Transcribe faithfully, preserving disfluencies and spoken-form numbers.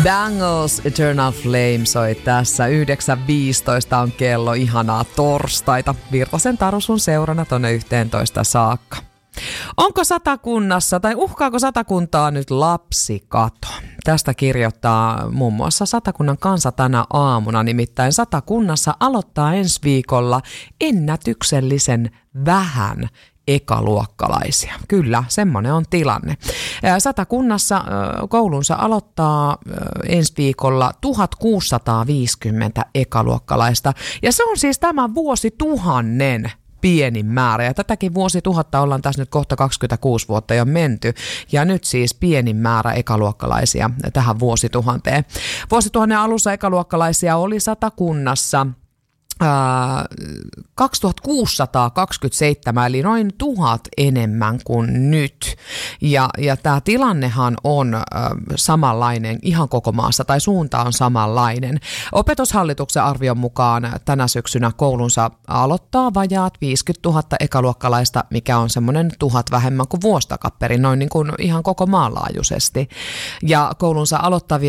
Bangles Eternal Flame soi tässä. yhdeksän viisitoista on kello, ihanaa torstaita. Virtasen Taru sun seurana tonne yhteentoista saakka. Onko Satakunnassa tai uhkaako Satakuntaa nyt lapsikato? Tästä kirjoittaa muun muassa Satakunnan Kansa tänä aamuna, nimittäin Satakunnassa aloittaa ensi viikolla ennätyksellisen vähän ekaluokkalaisia. Kyllä, semmoinen on tilanne. Satakunnassa koulunsa aloittaa ensi viikolla tuhatkuusisataaviisikymmentä ekaluokkalaista, ja se on siis tämän vuosituhannen pienin määrä. Ja tätäkin vuosituhatta ollaan tässä nyt kohta kaksikymmentäkuusi vuotta jo menty. Ja nyt siis pienin määrä ekaluokkalaisia tähän vuosituhanteen. Vuosituhannen alussa ekaluokkalaisia oli Satakunnassa kaksituhattakuusisataakaksikymmentäseitsemän, eli noin tuhat enemmän kuin nyt. Ja, ja tämä tilannehan on äh, samanlainen ihan koko maassa, tai suunta on samanlainen. Opetushallituksen arvion mukaan tänä syksynä koulunsa aloittaa vajaat viisikymmentätuhatta ekaluokkalaista, mikä on semmoinen tuhat vähemmän kuin vuosi takaperin, noin niin kuin ihan koko maanlaajuisesti. Ja koulunsa aloittavien